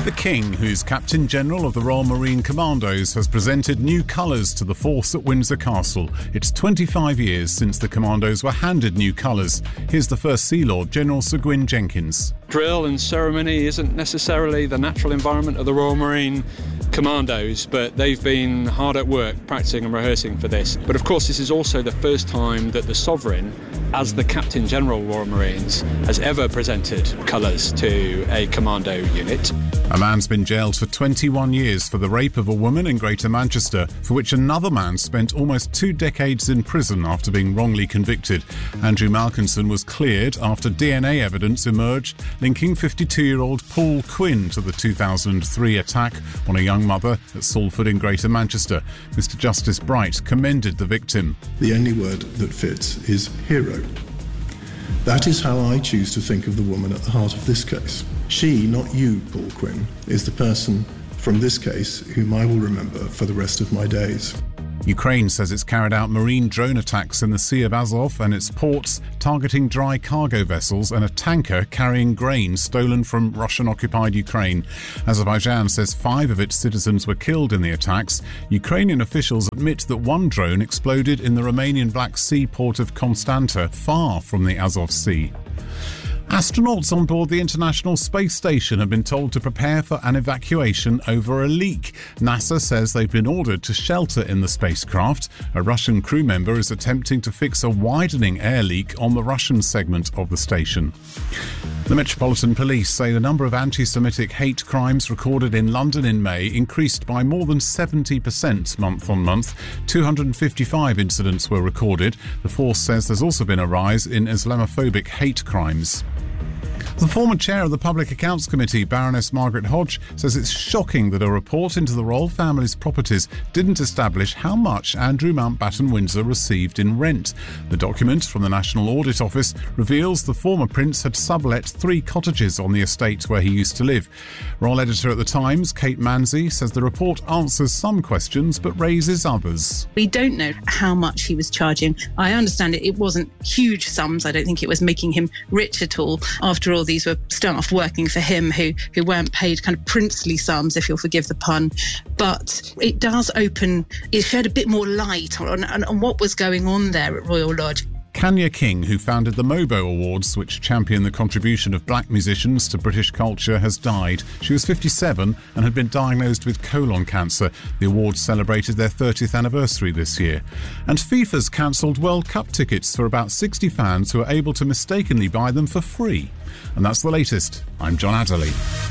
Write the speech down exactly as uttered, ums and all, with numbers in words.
The King, who's Captain General of the Royal Marine Commandos, has presented new colours to the force at Windsor Castle. It's twenty-five years since the Commandos were handed new colours. Here's the First Sea Lord, General Sir Gwyn Jenkins. Drill and ceremony isn't necessarily the natural environment of the Royal Marine Commandos, but they've been hard at work practicing and rehearsing for this. But of course, this is also the first time that the Sovereign, as the Captain General Royal Marines, has ever presented colours to a commando unit. A man's been jailed for twenty-one years for the rape of a woman in Greater Manchester, for which another man spent almost two decades in prison after being wrongly convicted. Andrew Malkinson was cleared after D N A evidence emerged linking fifty-two-year-old Paul Quinn to the two thousand three attack on a young mother at Salford in Greater Manchester. Mister Justice Bright commended the victim. The only word that fits is hero. That is how I choose to think of the woman at the heart of this case. She, not you, Paul Quinn, is the person from this case whom I will remember for the rest of my days. Ukraine says it's carried out marine drone attacks in the Sea of Azov and its ports, targeting dry cargo vessels and a tanker carrying grain stolen from Russian-occupied Ukraine. Azerbaijan says five of its citizens were killed in the attacks. Ukrainian officials admit that one drone exploded in the Romanian Black Sea port of Constanta, far from the Azov Sea. Astronauts on board the International Space Station have been told to prepare for an evacuation over a leak. NASA says they've been ordered to shelter in the spacecraft. A Russian crew member is attempting to fix a widening air leak on the Russian segment of the station. The Metropolitan Police say the number of anti-Semitic hate crimes recorded in London in May increased by more than seventy percent month on month. two hundred fifty-five incidents were recorded. The force says there's also been a rise in Islamophobic hate crimes. The former chair of the Public Accounts Committee, Baroness Margaret Hodge, says it's shocking that a report into the royal family's properties didn't establish how much Andrew Mountbatten Windsor received in rent. The document from the National Audit Office reveals the former prince had sublet three cottages on the estate where he used to live. Royal editor at the Times, Kate Manzi, says the report answers some questions but raises others. We don't know how much he was charging. I understand it, it wasn't huge sums. I don't think it was making him rich at all. After all, these were staff working for him who, who weren't paid kind of princely sums, if you'll forgive the pun. But it does open, it shed a bit more light on, on, on what was going on there at Royal Lodge. Kanya King, who founded the Mobo Awards, which champion the contribution of black musicians to British culture, has died. She was fifty-seven and had been diagnosed with colon cancer. The awards celebrated their thirtieth anniversary this year. And FIFA's cancelled World Cup tickets for about sixty fans who are able to mistakenly buy them for free. And that's the latest. I'm John Adderley.